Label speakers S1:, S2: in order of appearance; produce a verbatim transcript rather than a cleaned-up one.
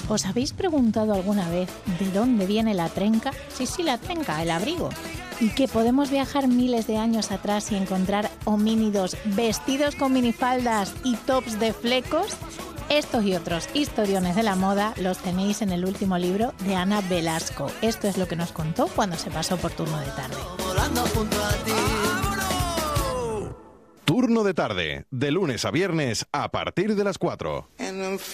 S1: ¿Os habéis preguntado alguna vez de dónde viene la trenca? Sí, sí, la trenca, el abrigo. ¿Y que podemos viajar miles de años atrás y encontrar homínidos vestidos con minifaldas y tops de flecos? Estos y otros historiones de la moda los tenéis en el último libro de Ana Velasco. Esto es lo que nos contó cuando se pasó por Turno de Tarde.
S2: Turno de Tarde, de lunes a viernes a partir de las cuatro.